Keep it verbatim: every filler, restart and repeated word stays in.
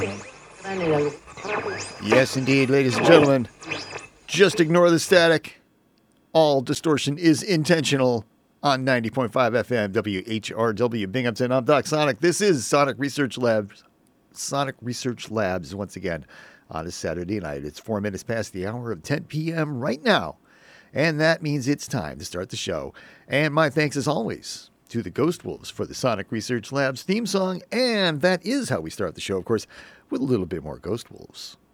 Yes, indeed, ladies and gentlemen. Just ignore the static. All distortion is intentional on ninety point five F M W H R W Binghamton. I'm Doc Sonic. This is Sonic Research Labs. Sonic Research Labs once again on a Saturday night. It's four minutes past the hour of ten p.m. right now. And that means it's time to start the show. And my thanks as always to the Ghost Wolves for the Sonic Research Labs theme song. And that is how we start the show, of course, with a little bit more Ghost Wolves.